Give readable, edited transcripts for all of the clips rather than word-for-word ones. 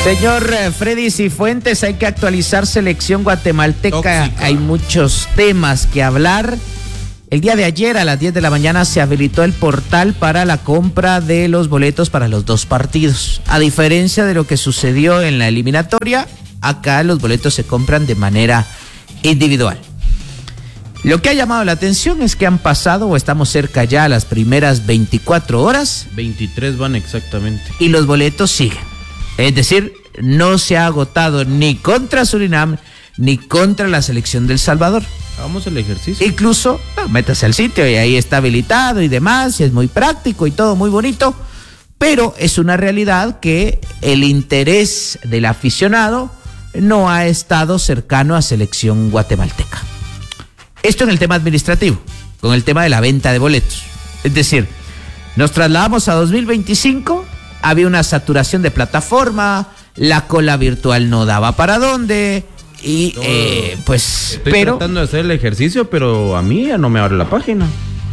Señor Freddy Cifuentes, hay que actualizar selección guatemalteca. Tóxica. Hay muchos temas que hablar. El día de ayer a las 10 de la mañana se habilitó el portal para la compra de los boletos para los dos partidos. A diferencia de lo que sucedió en la eliminatoria, acá los boletos se compran de manera individual. Lo que ha llamado la atención es que han pasado o estamos cerca ya a las primeras 24 horas. 23 van exactamente. Y los boletos siguen. Es decir, no se ha agotado ni contra Surinam ni contra la selección de El Salvador. Hagamos el ejercicio. Incluso, métase al sitio y ahí está habilitado y demás, y es muy práctico y todo muy bonito, pero es una realidad que el interés del aficionado no ha estado cercano a selección guatemalteca. Esto en el tema administrativo, con el tema de la venta de boletos. Es decir, nos trasladamos a 2025, había una saturación de plataforma, la cola virtual no daba para dónde, y pues... Estoy tratando de hacer el ejercicio, pero a mí ya no me abre la página.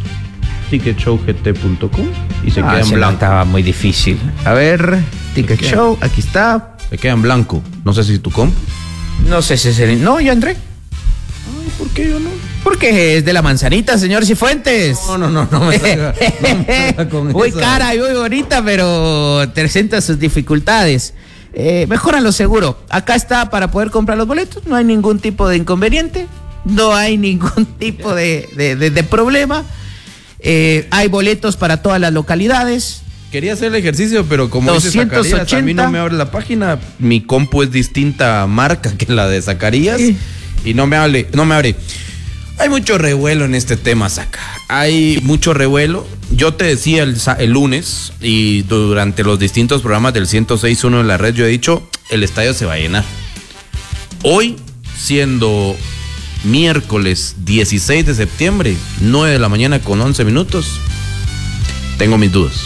Ticketshowgt.com y se queda en blanco. Estaba muy difícil. A ver, Ticket Show, aquí está. Se queda en blanco. No sé si tu comp. No sé si es el... No, yo entré. Ay, ¿por qué yo no? Porque es de la manzanita, señor Cifuentes. No me salga con muy eso. Cara y muy bonita, pero presenta sus dificultades. Mejoran lo seguro. Acá está para poder comprar los boletos. No hay ningún tipo de inconveniente. No hay ningún tipo de problema. Hay boletos para todas las localidades. Quería hacer el ejercicio, pero como dice Zacarías, a mí no me abre la página. Mi compu es distinta marca que la de Zacarías. Sí. Y no me abre. Hay mucho revuelo en este tema, Zaca. Hay mucho revuelo. Yo te decía el lunes y durante los distintos programas del 106.1 de la red, yo he dicho, el estadio se va a llenar. Hoy, siendo miércoles 16 de septiembre, 9 de la mañana con 11 minutos, tengo mis dudas.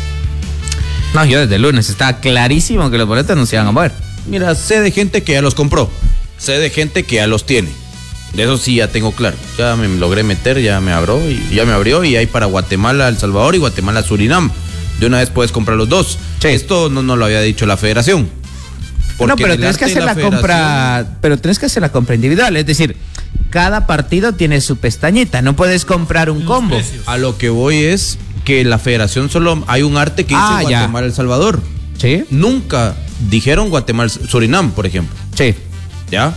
No, yo desde el lunes estaba clarísimo que los boletos no se iban a mover. Mira, sé de gente que ya los compró. Sé de gente que ya los tiene. De eso sí ya tengo claro. Ya me logré meter, ya me abrió y hay para Guatemala, El Salvador y Guatemala, Surinam. De una vez puedes comprar los dos. Sí. Esto no lo había dicho la federación. No, pero tienes que hacer la compra, pero tienes que hacer la compra individual. Es decir, cada partido tiene su pestañita. No puedes comprar un combo. A lo que voy es que la federación solo hay un arte que dice Guatemala, El Salvador. Sí. Nunca dijeron Guatemala, Surinam, por ejemplo. Sí. ¿Ya?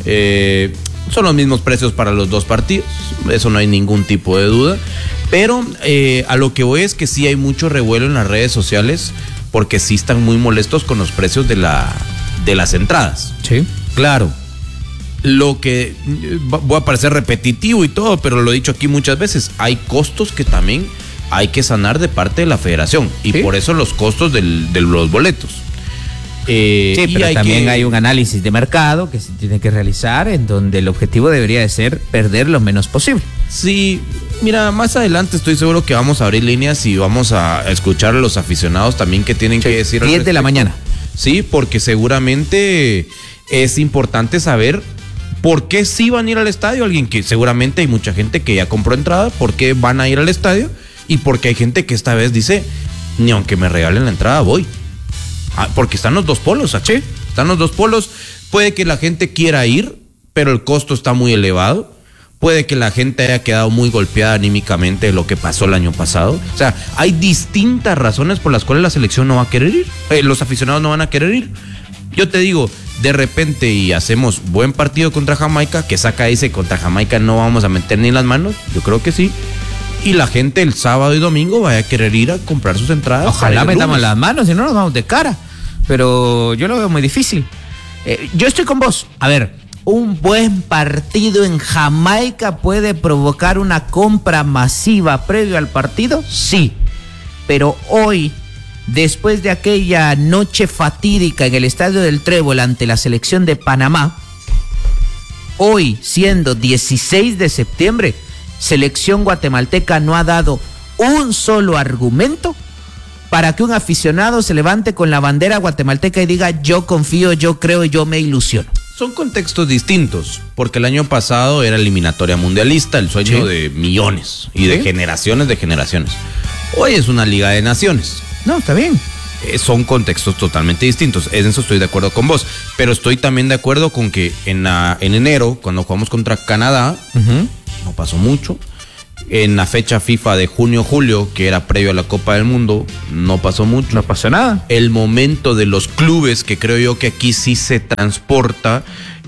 Son los mismos precios para los dos partidos, eso no hay ningún tipo de duda, pero a lo que voy es que sí hay mucho revuelo en las redes sociales, porque sí están muy molestos con los precios de las entradas. Sí. Claro, lo que voy a parecer repetitivo y todo, pero lo he dicho aquí muchas veces, hay costos que también hay que sanar de parte de la federación, y por eso los costos de los boletos. Sí, pero también hay un análisis de mercado que se tiene que realizar, en donde el objetivo debería de ser perder lo menos posible. Sí, mira, más adelante estoy seguro que vamos a abrir líneas y vamos a escuchar a los aficionados también que tienen que decir. 10 de la mañana. Sí, porque seguramente es importante saber por qué sí van a ir al estadio. Alguien que seguramente hay mucha gente que ya compró entrada, por qué van a ir al estadio, y porque hay gente que esta vez dice, ni aunque me regalen la entrada voy. Porque están los dos polos, ¿sí? Están los dos polos. Puede que la gente quiera ir, pero el costo está muy elevado. Puede que la gente haya quedado muy golpeada anímicamente de lo que pasó el año pasado. O sea, hay distintas razones por las cuales la selección no va a querer ir. Los aficionados no van a querer ir. Yo te digo, de repente y hacemos buen partido contra Jamaica, que Zaca dice contra Jamaica no vamos a meter ni las manos. Yo creo que sí. Y la gente el sábado y domingo vaya a querer ir a comprar sus entradas. Ojalá metamos las manos, si no nos vamos de cara. Pero yo lo veo muy difícil. Yo estoy con vos. A ver, un buen partido en Jamaica puede provocar una compra masiva previo al partido, sí. Pero hoy, después de aquella noche fatídica en el Estadio del Trébol ante la selección de Panamá, hoy, siendo 16 de septiembre, selección guatemalteca no ha dado un solo argumento para que un aficionado se levante con la bandera guatemalteca y diga yo confío, yo creo y yo me ilusiono. Son contextos distintos, porque el año pasado era eliminatoria mundialista, el sueño de millones y de generaciones de generaciones. Hoy es una liga de naciones. No, está bien. son contextos totalmente distintos. En eso estoy de acuerdo con vos. Pero estoy también de acuerdo con que en enero, cuando jugamos contra Canadá, no pasó mucho. En la fecha FIFA de junio-julio, que era previo a la Copa del Mundo, no pasó mucho. No pasó nada. El momento de los clubes, que creo yo que aquí sí se transporta,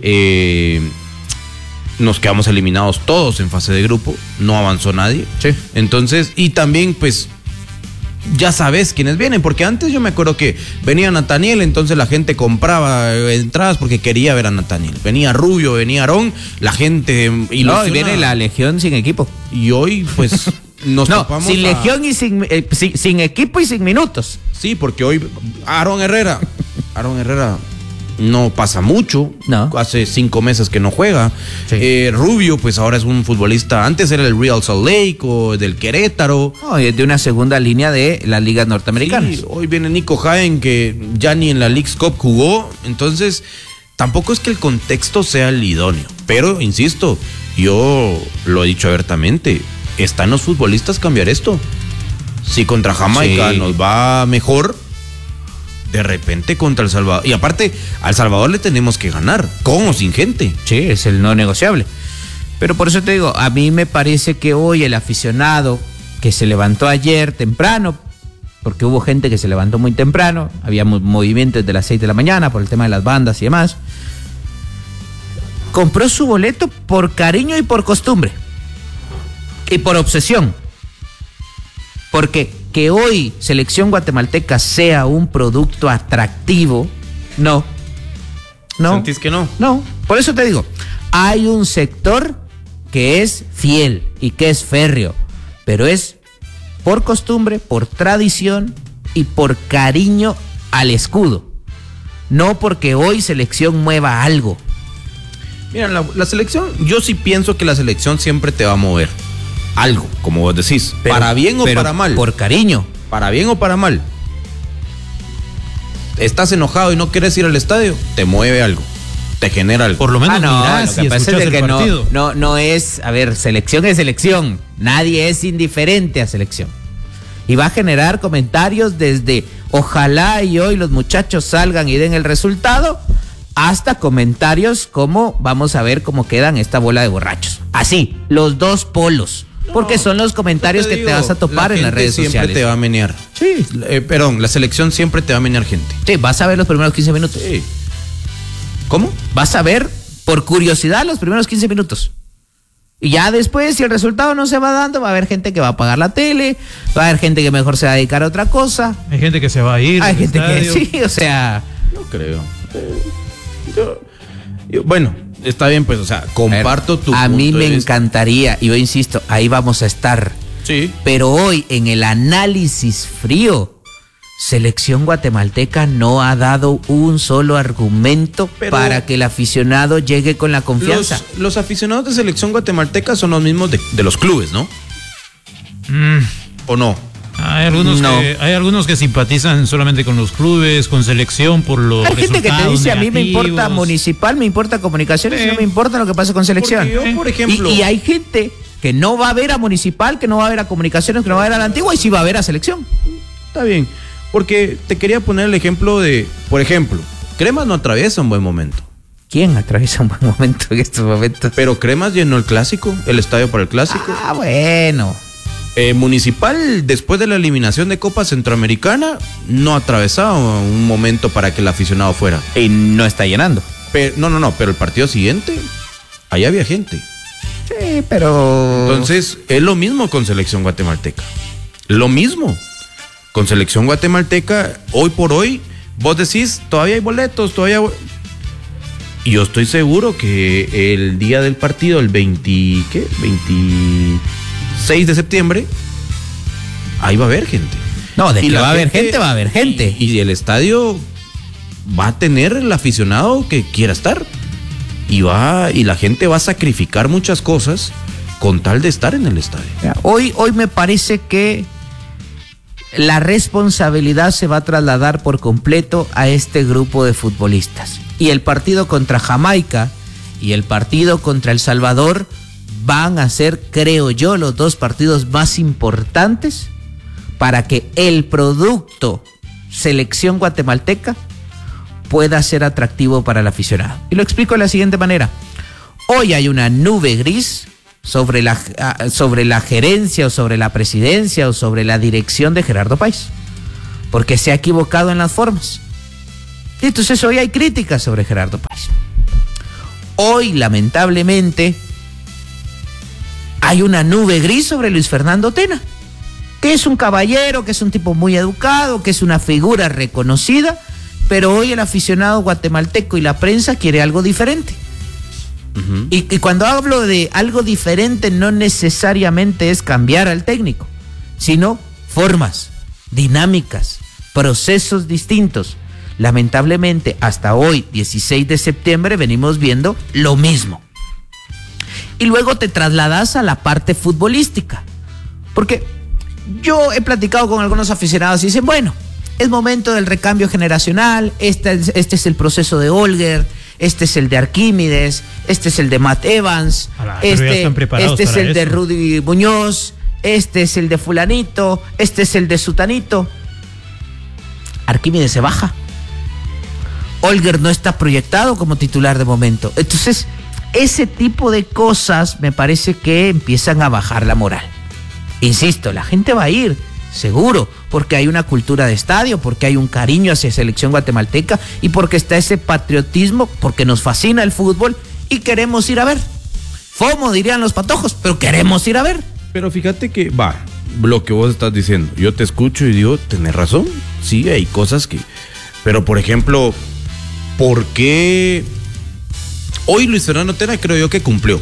nos quedamos eliminados todos en fase de grupo, no avanzó nadie. Sí. Entonces, y también pues ya sabes quiénes vienen, porque antes yo me acuerdo que venía Nathaniel, entonces la gente compraba entradas porque quería ver a Nathaniel. Venía Rubio, venía Aarón, la gente y viene la Legión sin equipo. Y hoy pues nos topamos sin Legión y sin equipo y sin minutos. Sí, porque hoy Aarón Herrera no pasa mucho, hace 5 meses que no juega. Sí. Rubio, pues ahora es un futbolista, antes era el Real Salt Lake o del Querétaro. No, y es de una segunda línea de las ligas norteamericanas. Sí, hoy viene Nico Jaén, que ya ni en la Leagues Cup jugó, entonces tampoco es que el contexto sea el idóneo, pero insisto, yo lo he dicho abiertamente, está en los futbolistas cambiar esto. Si contra Jamaica nos va mejor, de repente contra El Salvador. Y aparte, al Salvador le tenemos que ganar, con o sin gente. Sí, es el no negociable. Pero por eso te digo, a mí me parece que hoy el aficionado que se levantó ayer temprano, porque hubo gente que se levantó muy temprano, había movimientos de las 6 de la mañana por el tema de las bandas y demás, compró su boleto por cariño y por costumbre. Y por obsesión. Porque que hoy Selección Guatemalteca sea un producto atractivo, no. ¿Sentís que no? No, por eso te digo, hay un sector que es fiel y que es férreo, pero es por costumbre, por tradición y por cariño al escudo. No porque hoy Selección mueva algo. Mira, la selección, yo sí pienso que la selección siempre te va a mover algo, como vos decís, pero, para bien o para mal. Por cariño. Para bien o para mal. Estás enojado y no quieres ir al estadio, te mueve algo, te genera algo. Por lo menos mirás y escuchás el partido. No es, a ver, selección es selección. Nadie es indiferente a selección. Y va a generar comentarios desde ojalá y hoy los muchachos salgan y den el resultado, hasta comentarios como vamos a ver cómo quedan esta bola de borrachos. Así, los dos polos. Porque son los comentarios que te vas a topar en las redes sociales. Siempre te va a menear. Sí. Perdón, la selección siempre te va a menear gente. Sí, vas a ver los primeros 15 minutos. Sí. ¿Cómo? Vas a ver, por curiosidad, los primeros 15 minutos. Y ya después, si el resultado no se va dando, va a haber gente que va a apagar la tele, va a haber gente que mejor se va a dedicar a otra cosa. Hay gente que se va a ir. Hay gente que sí, o sea... No creo. Yo, bueno, está bien, pues, o sea, comparto tu punto. A mí me encantaría, y yo insisto, ahí vamos a estar. Sí. Pero hoy, en el análisis frío, Selección Guatemalteca no ha dado un solo argumento para que el aficionado llegue con la confianza. Los aficionados de Selección Guatemalteca son los mismos de los clubes, ¿no? ¿O no? Hay algunos que simpatizan solamente con los clubes, con selección por los Hay gente que te dice, negativos. a mí me importa Municipal, me importa Comunicaciones, y no me importa lo que pasa con selección. Yo, por ejemplo... y hay gente que no va a ver a Municipal, que no va a ver a Comunicaciones, que no va a ver a la Antigua, y sí va a ver a selección. Está bien, porque te quería poner el ejemplo de, por ejemplo, Cremas no atraviesa un buen momento. ¿Quién atraviesa un buen momento en estos momentos? Pero Cremas llenó el clásico, el estadio para el clásico. Ah, bueno. Municipal, después de la eliminación de Copa Centroamericana, no atravesaba un momento para que el aficionado fuera. Y no está llenando. Pero, no, pero el partido siguiente, ahí había gente. Sí, pero... Entonces, es lo mismo con Selección Guatemalteca. Lo mismo. Con Selección Guatemalteca, hoy por hoy, vos decís, todavía hay boletos, Y yo estoy seguro que el día del partido, el 26 de septiembre, ahí va a haber gente. No, de que va a haber gente, va a haber gente. Y el estadio va a tener el aficionado que quiera estar. Y la gente va a sacrificar muchas cosas con tal de estar en el estadio. Hoy me parece que la responsabilidad se va a trasladar por completo a este grupo de futbolistas. Y el partido contra Jamaica y el partido contra El Salvador van a ser, creo yo, los dos partidos más importantes para que el producto selección guatemalteca pueda ser atractivo para el aficionado. Y lo explico de la siguiente manera. Hoy hay una nube gris sobre la gerencia o sobre la presidencia o sobre la dirección de Gerardo Páez, porque se ha equivocado en las formas. Y entonces hoy hay críticas sobre Gerardo Páez. Hoy, lamentablemente, hay una nube gris sobre Luis Fernando Tena, que es un caballero, que es un tipo muy educado, que es una figura reconocida, pero hoy el aficionado guatemalteco y la prensa quiere algo diferente. Uh-huh. Y cuando hablo de algo diferente, no necesariamente es cambiar al técnico, sino formas, dinámicas, procesos distintos. Lamentablemente, hasta hoy, 16 de septiembre, venimos viendo lo mismo. Y luego te trasladas a la parte futbolística. Porque yo he platicado con algunos aficionados y dicen, bueno, es momento del recambio generacional, este es el proceso de Olger, este es el de Arquímedes, este es el de Matt Evans, este es el de Rudy Muñoz, este es el de fulanito, este es el de sutanito. Arquímedes se baja. Olger no está proyectado como titular de momento. Entonces, ese tipo de cosas me parece que empiezan a bajar la moral. Insisto, la gente va a ir, seguro, porque hay una cultura de estadio, porque hay un cariño hacia la selección guatemalteca y porque está ese patriotismo, porque nos fascina el fútbol y queremos ir a ver. FOMO dirían los patojos, pero queremos ir a ver. Pero fíjate que, lo que vos estás diciendo, yo te escucho y digo, tenés razón, sí, hay cosas que... Pero, por ejemplo, ¿por qué hoy Luis Fernando Tena creo yo que cumplió?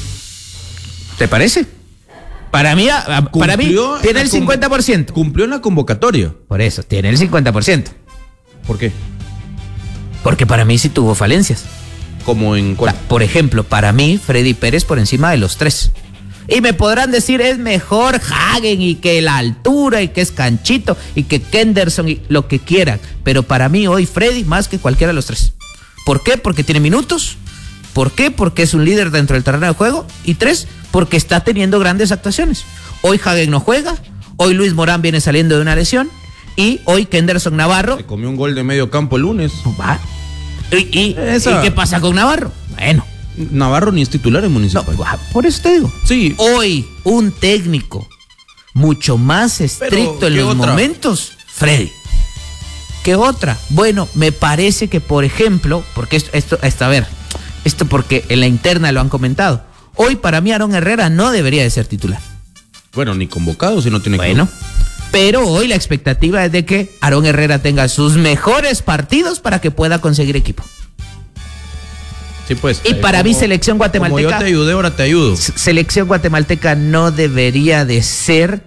¿Te parece? Para mí tiene el 50%. Cumplió en la convocatoria. Por eso, tiene el 50%. ¿Por qué? Porque para mí sí tuvo falencias. ¿Cómo en cuál? Por ejemplo, para mí, Freddy Pérez por encima de los tres. Y me podrán decir, es mejor Hagen y que la altura y que es Canchito y que Kenderson y lo que quieran. Pero para mí hoy Freddy más que cualquiera de los tres. ¿Por qué? Porque tiene minutos. ¿Por qué? Porque es un líder dentro del terreno de juego. Y tres, porque está teniendo grandes actuaciones. Hoy Hagen no juega, hoy Luis Morán viene saliendo de una lesión y hoy Kenderson Navarro... Se comió un gol de medio campo el lunes. ¿Y qué pasa con Navarro? Bueno... Navarro ni es titular en Municipal. No, por eso te digo. Sí. Hoy, un técnico mucho más estricto en los momentos, Freddy. ¿Qué otra? Bueno, me parece que, por ejemplo, porque esto porque en la interna lo han comentado. Hoy, para mí, Aarón Herrera no debería de ser titular. Bueno, ni convocado si no tiene Bueno, pero hoy la expectativa es de que Aarón Herrera tenga sus mejores partidos para que pueda conseguir equipo. Sí, pues. Y para mí, selección guatemalteca. Como yo te ayudé, ahora te ayudo. Selección guatemalteca no debería de ser.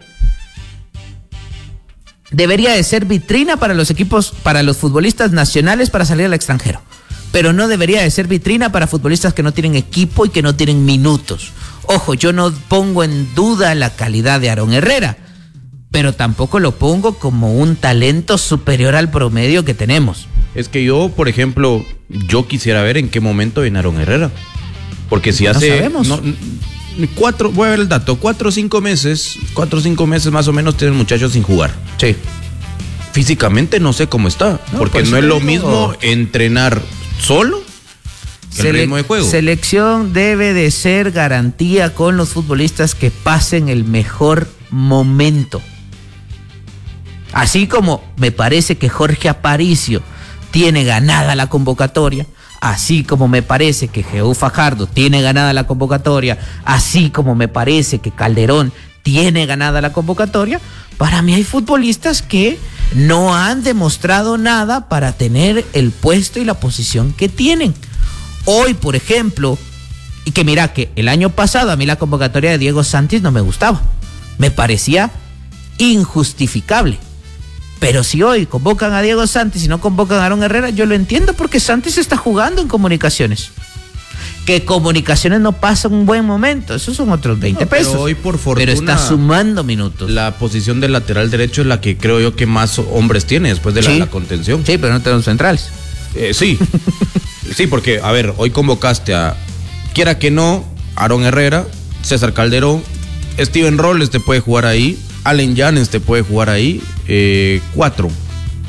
Debería de ser vitrina para los equipos, para los futbolistas nacionales para salir al extranjero. Pero no debería de ser vitrina para futbolistas que no tienen equipo y que no tienen minutos. Ojo, yo no pongo en duda la calidad de Aarón Herrera, pero tampoco lo pongo como un talento superior al promedio que tenemos. Es que yo, por ejemplo, yo quisiera ver en qué momento viene Aarón Herrera. Porque si hace... No sabemos. Voy a ver el dato, 4 o 5 meses más o menos tienen muchachos sin jugar. Sí. Físicamente no sé cómo está, porque no es lo mismo entrenar solo que el ritmo de juego. Selección debe de ser garantía con los futbolistas que pasen el mejor momento. Así como me parece que Jorge Aparicio tiene ganada la convocatoria, así como me parece que Jehú Fajardo tiene ganada la convocatoria, así como me parece que Calderón tiene ganada la convocatoria, para mí hay futbolistas que no han demostrado nada para tener el puesto y la posición que tienen. Hoy, por ejemplo, y que mira que el año pasado a mí la convocatoria de Diego Santis no me gustaba, me parecía injustificable. Pero si hoy convocan a Diego Santis y no convocan a Aarón Herrera, yo lo entiendo porque Santis está jugando en Comunicaciones. Que Comunicaciones no pasa un buen momento, esos son otros 20 pesos. Pero hoy por fortuna... Pero está sumando minutos. La posición del lateral derecho es la que creo yo que más hombres tiene después de la contención. Sí, pero no tenemos centrales. Sí, sí, porque, a ver, hoy convocaste a, quiera que no, Aarón Herrera, César Calderón, Steven Robles te puede jugar ahí, Allen Llanes te puede jugar ahí, 4.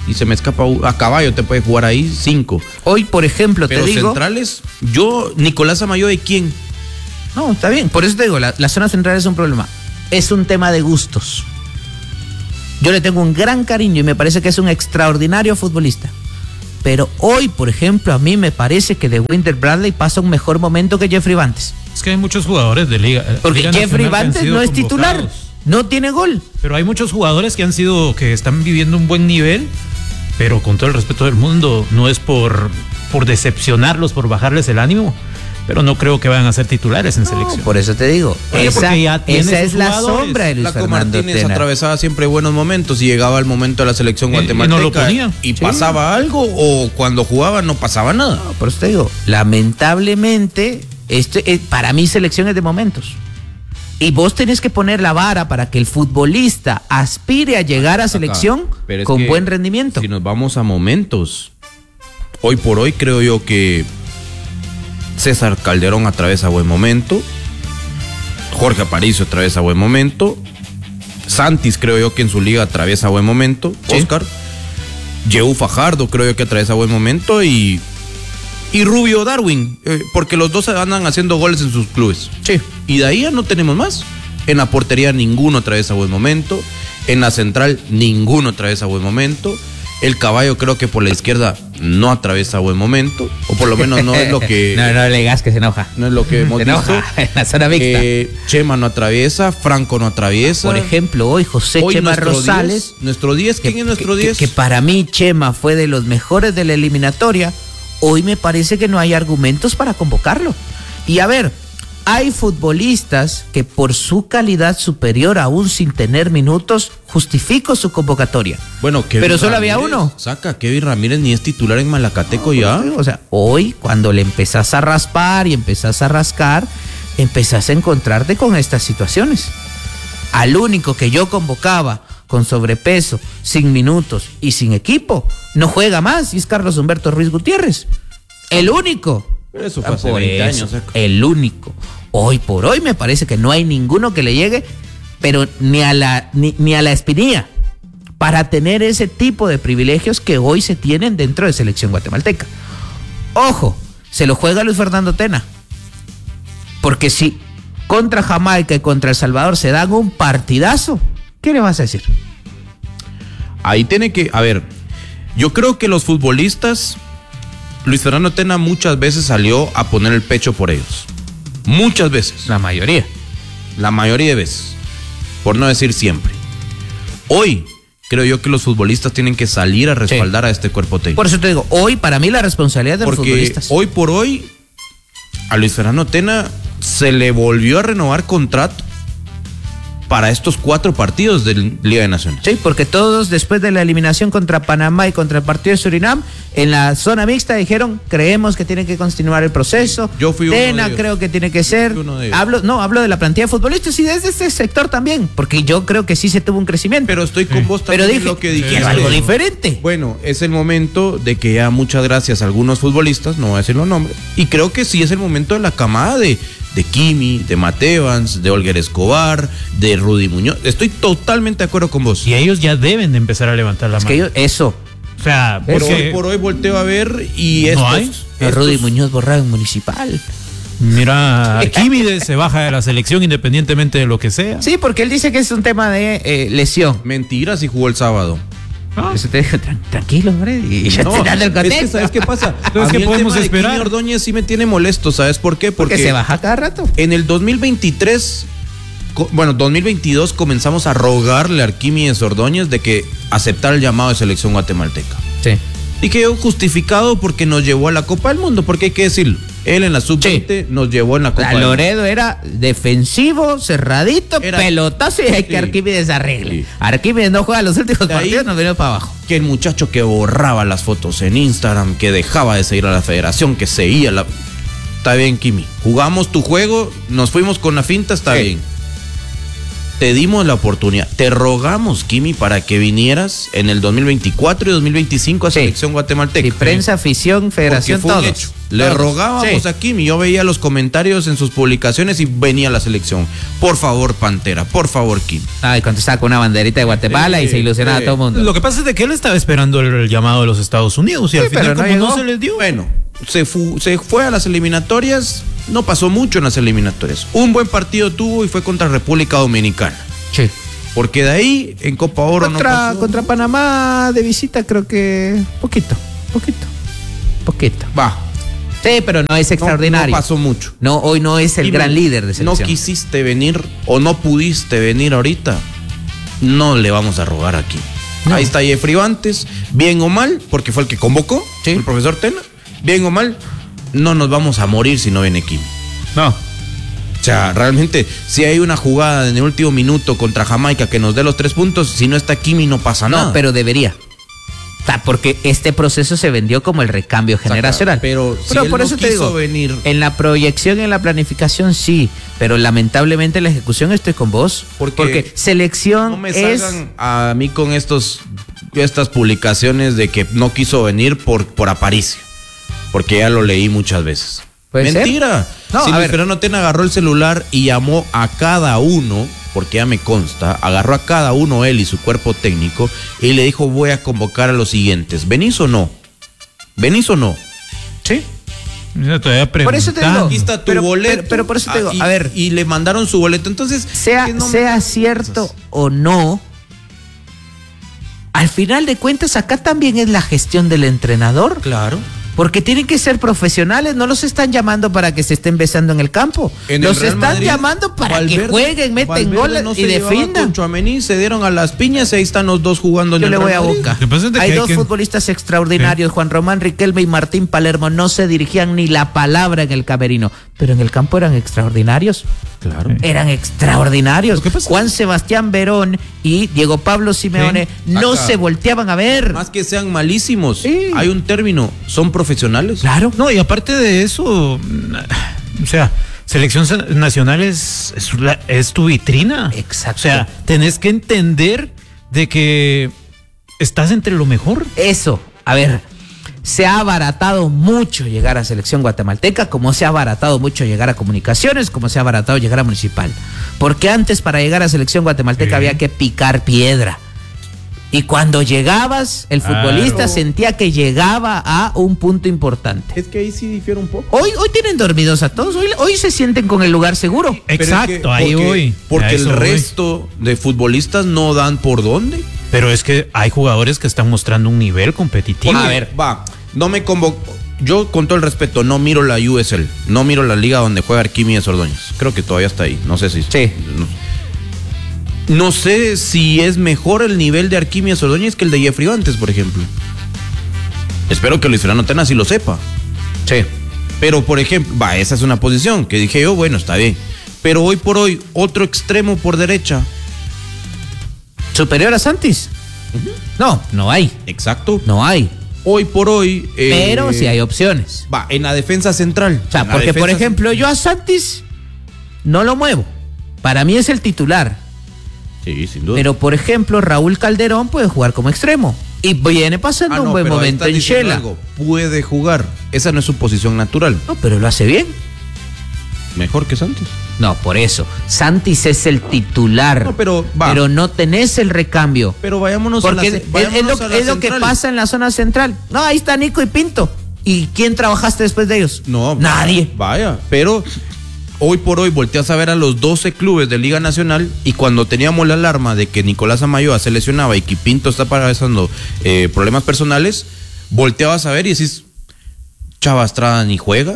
y se me escapa a Caballo, te puede jugar ahí 5. Hoy, por ejemplo, pero te digo... centrales, Nicolás Amayo, ¿de quién? No, está bien, por eso te digo, la zona central es un problema. Es un tema de gustos. Yo le tengo un gran cariño y me parece que es un extraordinario futbolista. Pero hoy, por ejemplo, a mí me parece que de Winder Bradley pasa un mejor momento que Jeffrey Bantes. Es que hay muchos jugadores de Liga. Porque Liga Jeffrey Nacional Bantes no es titular, no tiene gol. Pero hay muchos jugadores que están viviendo un buen nivel, pero con todo el respeto del mundo, no es por decepcionarlos, por bajarles el ánimo. Pero no creo que vayan a ser titulares en selección. Por eso te digo, esa es la sombra de Luis Flaco Fernando Martínez Tena. atravesaba siempre buenos momentos y llegaba el momento de la selección guatemalteca y no lo ponía. y pasaba algo, o cuando jugaba no pasaba nada. No, por eso te digo, lamentablemente, para mí selección es de momentos. Y vos tenés que poner la vara para que el futbolista aspire a llegar a selección con buen rendimiento. Si nos vamos a momentos, hoy por hoy creo yo que César Calderón atraviesa buen momento, Jorge Aparicio atraviesa buen momento, Santis creo yo que en su liga atraviesa buen momento, sí. Oscar, Yehu Fajardo creo yo que atraviesa buen momento y Rubio Darwin, porque los dos andan haciendo goles en sus clubes. Sí. Y de ahí ya no tenemos más. En la portería ninguno atraviesa buen momento, en la central ninguno atraviesa buen momento. El Caballo creo que por la izquierda no atraviesa buen momento, o por lo menos no es lo que... no le digas que se enoja. No es lo que hemos visto. En la zona mixta. Chema no atraviesa, Franco no atraviesa. Por ejemplo, hoy José Chema Rosales... Nuestro 10, ¿quién es nuestro 10? Que para mí Chema fue de los mejores de la eliminatoria. Hoy me parece que no hay argumentos para convocarlo. Y a ver, hay futbolistas que por su calidad superior, aún sin tener minutos, justifico su convocatoria. Bueno, pero solo había uno. Saca, Kevin Ramírez ni es titular en Malacateco ya. O sea, hoy cuando le empezás a raspar y empezás a rascar, empezás a encontrarte con estas situaciones. Al único que yo convocaba con sobrepeso, sin minutos y sin equipo, no juega más, y es Carlos Humberto Ruiz Gutiérrez. El único. Pero eso fue hace 20 años. El único. Hoy por hoy me parece que no hay ninguno que le llegue, pero ni a la espinilla, para tener ese tipo de privilegios que hoy se tienen dentro de selección guatemalteca. Ojo, se lo juega Luis Fernando Tena. Porque si contra Jamaica y contra El Salvador se dan un partidazo, ¿qué le vas a decir? Ahí tiene que, a ver, yo creo que los futbolistas, Luis Fernando Tena muchas veces salió a poner el pecho por ellos. Muchas veces. La mayoría. La mayoría de veces. Por no decir siempre. Hoy, creo yo que los futbolistas tienen que salir a respaldar a este cuerpo técnico. Por eso te digo, hoy para mí la responsabilidad de los futbolistas. Hoy por hoy, a Luis Fernando Tena se le volvió a renovar contrato para estos 4 partidos de Liga de Naciones. Sí, porque todos después de la eliminación contra Panamá y contra el partido de Surinam, en la zona mixta dijeron, creemos que tiene que continuar el proceso. Yo fui Tena uno de ellos. creo que tiene que ser. Hablo de la plantilla de futbolistas y desde este sector también, porque yo creo que sí se tuvo un crecimiento. Pero estoy con vos también. Pero dije, lo que dijiste. quiero algo diferente. Bueno, es el momento de que ya muchas gracias a algunos futbolistas, no voy a decir los nombres, y creo que sí es el momento de la camada de Kimi, de Mateo Evans, de Olger Escobar, de Rudy Muñoz. Estoy totalmente de acuerdo con vos. Y ellos ya deben de empezar a levantar la mano. Eso. O sea, Pero porque hoy por hoy volteo a ver y ¿no hay? Rudy Muñoz borrado en Municipal. Mira, Arquímedes se baja de la selección independientemente de lo que sea. Sí, porque él dice que es un tema de lesión. Mentira, si jugó el sábado. ¿No? Eso te dijo, tranquilo, Freddy. Y ya te dando el contexto. Es que, ¿sabes qué pasa? Entonces, ¿qué podemos esperar? Kimi Ordóñez sí me tiene molesto, ¿sabes por qué? Porque se baja cada rato. En el 2023, 2022 comenzamos a rogarle a Arquímedes Ordóñez de que aceptara el llamado de selección guatemalteca. Sí. Y quedó justificado porque nos llevó a la Copa del Mundo, porque hay que decirlo. Él en la sub-20 nos llevó en la Copa del Mundo. Loredo era defensivo, cerradito, pelotazo y hay que Arquímedes arregle. Sí. Arquímedes no juega los últimos partidos, nos venimos para abajo. Que el muchacho que borraba las fotos en Instagram, que dejaba de seguir a la federación, que seguía la... Está bien, Kimi. Jugamos tu juego, nos fuimos con la finta, está bien. te dimos la oportunidad, te rogamos, Kimi, para que vinieras en el 2024 y 2025 a selección guatemalteca. Y prensa, afición, federación, Porque fue un todos. hecho. Le rogábamos a Kimi, yo veía los comentarios en sus publicaciones y venía a la selección. Por favor, Pantera, por favor, Kimi. Ay, cuando estaba con una banderita de Guatemala y se ilusionaba a todo el mundo. Lo que pasa es de que él estaba esperando el llamado de los Estados Unidos y al final, pero no como llegó. no se les dio. Bueno, se fue a las eliminatorias, no pasó mucho en las eliminatorias. Un buen partido tuvo y fue contra República Dominicana. Sí. Porque de ahí, en Copa Oro no pasó. Contra Panamá de visita creo que poquito. Va. Sí, pero no es extraordinario. No pasó mucho. No, hoy no es el Y gran líder de no selección. quisiste venir o no pudiste venir ahorita, no le vamos a rogar aquí. No. Ahí está Jeffrey Bantes, bien o mal, porque fue el que convocó, Sí. el profesor Tena, bien o mal, no nos vamos a morir si no viene Kimi. No. O sea, realmente, si hay una jugada en el último minuto contra Jamaica que nos dé los 3 puntos, si no está Kimi no pasa nada. No, pero debería. O sea, porque este proceso se vendió como el recambio generacional. Pero si él por no eso te quiso digo, venir. en la proyección y en la planificación sí, pero lamentablemente en la ejecución estoy con vos. Porque selección No me es... salgan a mí con estas publicaciones de que no quiso venir por Aparicio. Porque ya lo leí muchas veces. ¿Puede ser? Mentira. No, Si a Luis ver. Fernando Tena agarró el celular y llamó a cada uno, porque ya me consta, agarró a cada uno él y su cuerpo técnico y le dijo: voy a convocar a los siguientes. ¿Venís o no? ¿Venís o no? Sí. Por eso te digo. Aquí está tu Pero- boleto. pero por eso te digo, y, a ver. Y le mandaron su boleto. Entonces, Sea que no me- cierto o no, al final de cuentas acá también es la gestión del entrenador. Claro. Porque tienen que ser profesionales, no los están llamando para que se estén besando en el campo. En el Los Real están Madrid, llamando para que Valverde- jueguen, metan Valverde goles no se y llevaba defiendan. con Tchouaméni, se dieron a las piñas y ahí están los dos jugando en Yo el le voy a Real Madrid. Boca. Lo que pasa es de Hay que dos futbolistas extraordinarios, Juan Román Riquelme y Martín Palermo. No se dirigían ni la palabra en el camerino, pero en el campo eran extraordinarios. Claro. Eran extraordinarios. Lo que pasa- Juan Sebastián Verón y Diego Pablo Simeone no Acá. se volteaban a ver. Más que sean malísimos, Sí. hay un término, son profesionales. Claro. No, y aparte de eso, o sea, selección nacional es tu vitrina. Exacto. O sea, tenés que entender de que estás entre lo mejor. Eso, a ver, se ha abaratado mucho llegar a selección guatemalteca, como se ha abaratado mucho llegar a comunicaciones, como se ha abaratado llegar a municipal. Porque antes para llegar a selección guatemalteca Sí. había que picar piedra. Y cuando llegabas, el futbolista Claro. sentía que llegaba a un punto importante. Es que ahí sí difiere un poco. Hoy tienen dormidos a todos, hoy se sienten con el lugar seguro. Pero es Exacto, que ahí porque- voy. Porque A el eso voy. resto de futbolistas no dan por dónde. Pero es que hay jugadores que están mostrando un nivel competitivo. Porque, A ver. va, no me convoco. Yo, con todo el respeto, no miro la USL, no miro la liga donde juega Arquímedes Ordóñez. Creo que todavía está ahí, no sé si. Sí. No sé si es mejor el nivel de Arquímedes Ordóñez que el de Jeffrey Bantes, por ejemplo. Espero que Luis Fernando Tena sí lo sepa. Sí. Pero, por ejemplo, va, esa es una posición que dije yo, bueno, está bien. Pero hoy por hoy, otro extremo por derecha. ¿Superior a Santis? No, no hay. Exacto. No hay. Hoy por hoy. Pero sí hay opciones. Va, en la defensa central. O sea, En la porque por defensa ejemplo, yo a Santis no lo muevo. Para mí es el titular. Sí, sin duda. Pero por ejemplo, Raúl Calderón puede jugar como extremo. Y viene pasando un buen pero ahí momento estás en diciendo Shela. algo. Puede jugar. Esa no es su posición natural. No, pero lo hace bien. Mejor que Santos. No, por eso. Santis es el titular. No, pero va. Pero no tenés el recambio. Pero vayámonos Porque a la, es lo que pasa en la zona central. No, ahí está Nico y Pinto. ¿Y quién trabajaste después de ellos? No, Nadie. Vaya, pero hoy por hoy volteas a ver a los 12 clubes de Liga Nacional y cuando teníamos la alarma de que Nicolás Amayoa se lesionaba y que Pinto está pasando problemas personales, volteabas a ver y decís, Chava Estrada ni juega.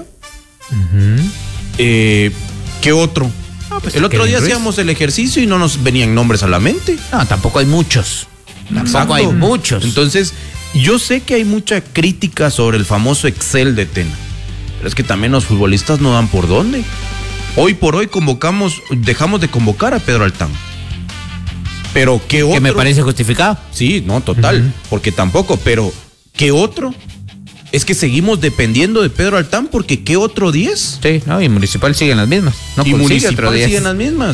¿Qué otro? pues, El otro Kevin día Ruiz. hacíamos el ejercicio y no nos venían nombres a la mente. No, tampoco hay muchos. Tampoco Exacto. hay muchos. Entonces, yo sé que hay mucha crítica sobre el famoso Excel de Tena, pero es que también los futbolistas no dan por dónde. Hoy por hoy dejamos de convocar a Pedro Altán. Pero ¿qué otro? que me parece justificado. Sí, no, total, porque tampoco, pero ¿qué otro? Es que seguimos dependiendo de Pedro Altán porque ¿qué otro 10? Sí, no, y Municipal sigue en las mismas. No y consigue Municipal otro 10. siguen las mismas.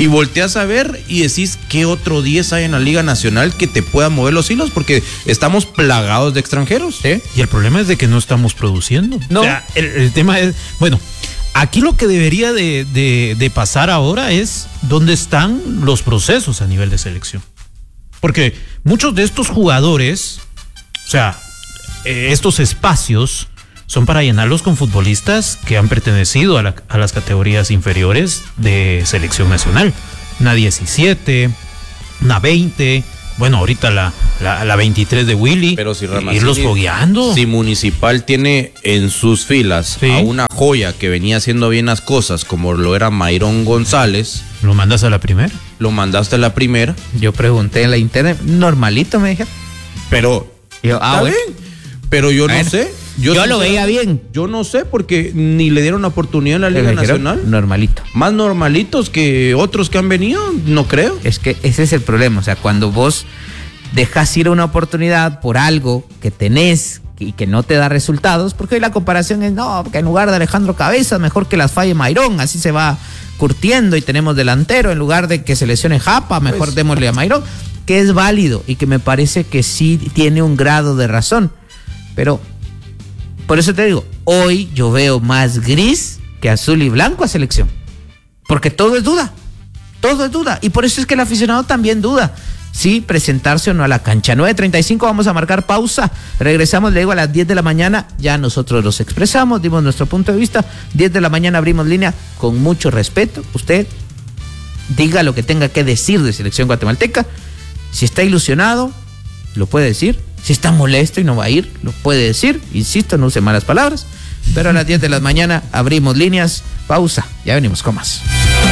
Y volteas a ver y decís qué otro 10 hay en la Liga Nacional que te pueda mover los hilos, porque estamos plagados de extranjeros. ¿Sí? Y el problema es de que no estamos produciendo. No. O sea, el tema es, bueno, aquí lo que debería de pasar ahora es dónde están los procesos a nivel de selección. Porque muchos de estos jugadores, o sea, estos espacios son para llenarlos con futbolistas que han pertenecido a las categorías inferiores de selección nacional. Una 17, una 20, bueno, ahorita la 23 de Willy. Pero si irlos fogueando. Si Municipal tiene en sus filas Sí. a una joya que venía haciendo bien las cosas, como lo era Mayron González, ¿Lo mandas a la primera? lo mandaste a la primera, Yo pregunté en la internet, normalito me dijeron. pero Yo, está bueno. bien. Pero yo no Bueno, sé. yo lo veía bien. Yo no sé porque ni le dieron oportunidad en la Liga Me dijeron, Nacional. normalito. Más normalitos que otros que han venido, no creo. Es que ese es el problema. O sea, cuando vos dejas ir una oportunidad por algo que tenés y que no te da resultados, porque hoy la comparación es, no, que en lugar de Alejandro Cabezas, mejor que las falle Mayron, así se va curtiendo y tenemos delantero, en lugar de que se lesione Japa, mejor Pues, démosle a Mayron, que es válido y que me parece que sí tiene un grado de razón. Pero, por eso te digo, hoy yo veo más gris que azul y blanco a selección. Porque todo es duda. Todo es duda. Y por eso es que el aficionado también duda si presentarse o no a la cancha. 9:35, vamos a marcar pausa. Regresamos, le digo, a las 10 de la mañana. Ya nosotros los expresamos, dimos nuestro punto de vista. 10 de la mañana abrimos línea con mucho respeto. Usted diga lo que tenga que decir de selección guatemalteca. Si está ilusionado, lo puede decir. Si está molesto y no va a ir, lo puede decir. Insisto, no use malas palabras. Pero a las 10 de la mañana abrimos líneas. Pausa. Ya venimos con más.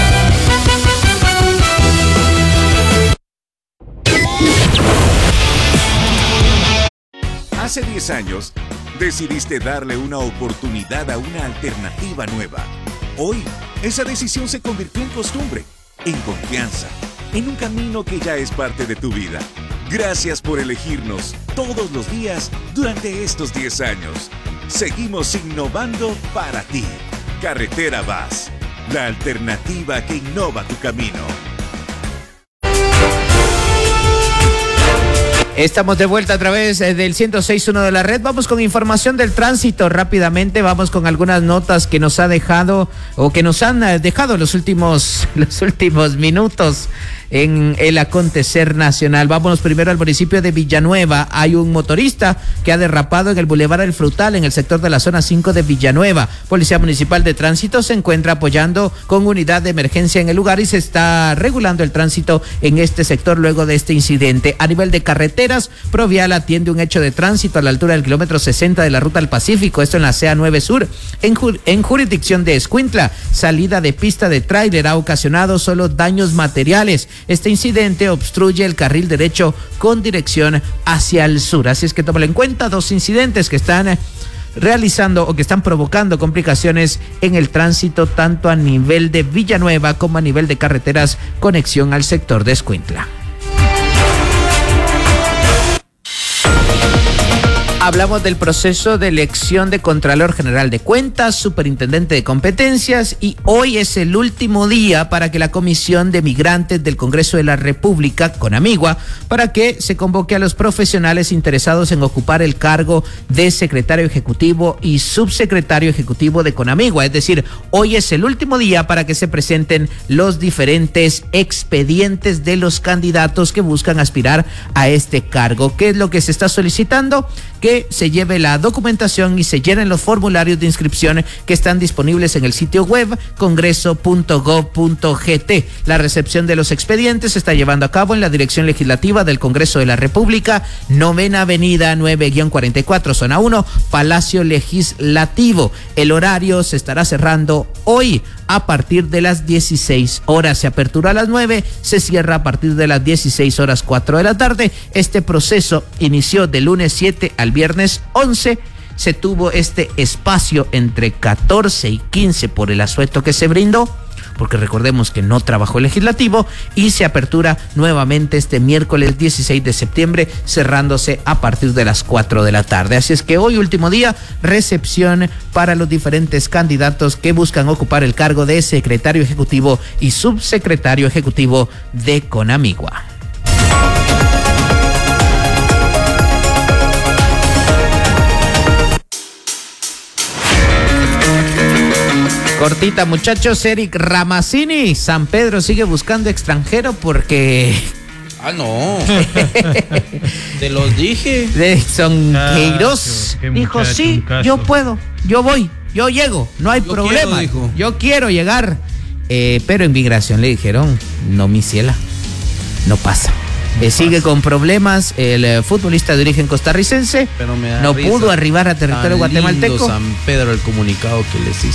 Hace 10 años, decidiste darle una oportunidad a una alternativa nueva. Hoy, esa decisión se convirtió en costumbre, en confianza, en un camino que ya es parte de tu vida. Gracias por elegirnos todos los días durante estos 10 años. Seguimos innovando para ti. Carretera Vaz, la alternativa que innova tu camino. Estamos de vuelta a través del 106.1 de la red. Vamos con información del tránsito rápidamente. Vamos con algunas notas que nos ha dejado o que nos han dejado los últimos minutos en el acontecer nacional. Vámonos primero al municipio de Villanueva. Hay un motorista que ha derrapado en el Boulevard El Frutal, en el sector de la zona 5 de Villanueva. Policía Municipal de Tránsito se encuentra apoyando con unidad de emergencia en el lugar y se está regulando el tránsito en este sector luego de este incidente. A nivel de carreteras, Provial atiende un hecho de tránsito a la altura del kilómetro 60 de la Ruta al Pacífico, esto en la CA9 Sur, en jurisdicción de Escuintla. Salida de pista de tráiler ha ocasionado solo daños materiales. Este incidente obstruye el carril derecho con dirección hacia el sur. Así es que tómalo en cuenta, 2 incidentes que están realizando o que están provocando complicaciones en el tránsito tanto a nivel de Villanueva como a nivel de carreteras conexión al sector de Escuintla. Hablamos del proceso de elección de Contralor General de Cuentas, Superintendente de Competencias, y hoy es el último día para que la Comisión de Migrantes del Congreso de la República, CONAMIGUA, para que se convoque a los profesionales interesados en ocupar el cargo de secretario ejecutivo y subsecretario ejecutivo de CONAMIGUA. Es decir, hoy es el último día para que se presenten los diferentes expedientes de los candidatos que buscan aspirar a este cargo. ¿Qué es lo que se está solicitando? Que se lleve la documentación y se llenen los formularios de inscripción que están disponibles en el sitio web congreso.gov.gt. La recepción de los expedientes se está llevando a cabo en la Dirección Legislativa del Congreso de la República, 9ª Avenida 9-44, zona 1, Palacio Legislativo. El horario se estará cerrando hoy a partir de las 16 horas. Se apertura a las 9, se cierra a partir de las 16 horas 4 de la tarde. Este proceso inició de lunes 7 al viernes 11. Se tuvo este espacio entre 14 y 15 por el asueto que se brindó. porque recordemos que no trabajó el legislativo, y se apertura nuevamente este miércoles 16 de septiembre, cerrándose a partir de las 4 de la tarde. Así es que hoy, último día, recepción para los diferentes candidatos que buscan ocupar el cargo de secretario ejecutivo y subsecretario ejecutivo de Conamigua. Cortita, muchachos. Eric Ramazzini, San Pedro sigue buscando extranjero porque... Ah, no. Te los dije. Edson Queiroz dijo, sí, yo puedo, yo voy, yo llego, no hay problema. Yo quiero llegar. Pero en migración le dijeron, no, mi ciela, no pasa. Sigue con problemas el futbolista de origen costarricense. Pero me da no risa. pudo arribar a territorio guatemalteco. San Pedro, el comunicado que les hizo.